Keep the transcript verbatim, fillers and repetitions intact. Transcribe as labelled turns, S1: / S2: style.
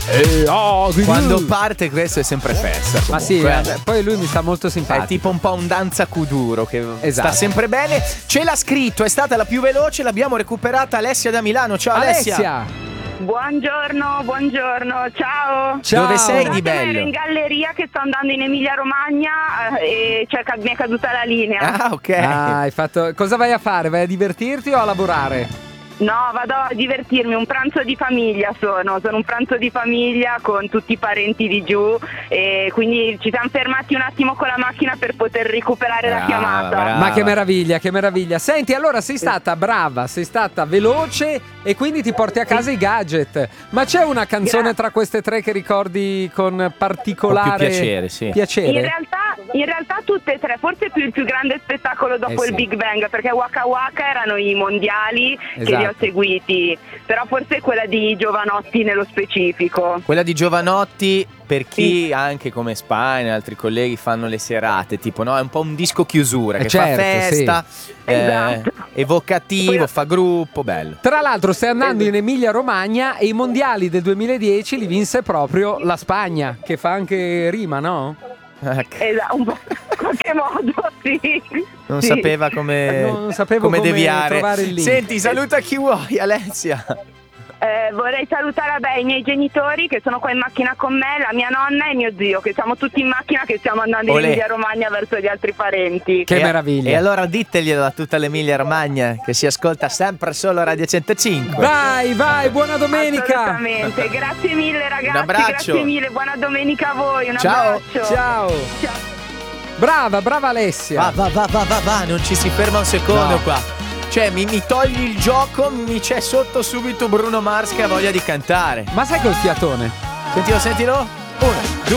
S1: Eh, oh,
S2: Quando parte questo è sempre festa.
S1: Ma sì,
S2: comunque.
S1: eh, poi lui mi sta molto simpatico.
S2: È tipo un po' un danza kuduro che
S1: Esatto.
S2: sta sempre bene. Ce l'ha scritto, è stata la più veloce, l'abbiamo recuperata Alessia da Milano. Ciao Alessia.
S1: Alessia.
S3: Buongiorno, buongiorno, ciao.
S1: Ciao.
S2: Dove sei di
S3: Scusate, ma ero
S2: bello?
S3: in galleria che sto andando in Emilia Romagna eh, e cioè, mi è caduta la linea.
S2: Ah, ok.
S1: Ah, hai fatto. Cosa vai a fare? Vai a divertirti o a lavorare?
S3: No, vado a divertirmi, un pranzo di famiglia sono, sono un pranzo di famiglia con tutti i parenti di giù e quindi ci siamo fermati un attimo con la macchina per poter recuperare
S2: Brava,
S3: la chiamata.
S2: brava.
S1: Ma che meraviglia, che meraviglia. Senti, allora sei stata brava, sei stata veloce e quindi ti porti a casa i gadget. Ma c'è una canzone
S3: Grazie.
S1: tra queste tre che ricordi con particolare
S2: Con più piacere, sì.
S1: piacere?
S3: In realtà, in realtà tutte e tre, forse più il più grande spettacolo dopo
S1: Eh sì.
S3: il Big Bang, perché Waka Waka erano i mondiali che li
S1: Esatto.
S3: ho seguiti, però forse quella di Giovanotti nello specifico.
S2: Quella di Giovanotti, per chi anche come Spine e altri colleghi fanno le serate, tipo, no? È un po' un disco chiusura
S1: Eh
S2: che
S1: certo,
S2: fa festa, eh,
S3: Esatto.
S2: evocativo, fa gruppo, bello.
S1: Tra l'altro stai andando in Emilia Romagna e i mondiali del duemiladieci li vinse proprio la Spagna, che fa anche rima, no?
S3: Esatto, un po' in qualche modo, sì.
S2: Non
S3: Sì.
S2: sapeva come,
S1: Non sapevo
S2: come
S1: come
S2: deviare.
S1: trovare il link.
S2: Senti, saluta chi vuoi, Alessia.
S3: Eh, vorrei salutare vabbè, i miei genitori che sono qua in macchina con me, la mia nonna e mio zio, che siamo tutti in macchina, che stiamo andando
S2: Olè.
S3: in Emilia Romagna verso gli altri parenti.
S1: Che
S2: E-
S1: meraviglia.
S2: E allora diteglielo a tutta l'Emilia Romagna che si ascolta sempre solo Radio centocinque.
S1: Vai, vai, buona domenica.
S3: Assolutamente, grazie mille ragazzi,
S2: Un abbraccio.
S3: grazie mille, buona domenica a voi, un
S2: Ciao.
S3: abbraccio.
S1: Ciao.
S3: Ciao.
S1: Brava, brava Alessia.
S2: Va, va, va, va, va, va, non ci si ferma un secondo
S1: No.
S2: qua. Cioè, mi, mi togli il gioco, mi c'è sotto subito Bruno Mars che ha voglia di cantare.
S1: Ma sai col fiatone?
S2: Sentilo, sentilo. Uno, due.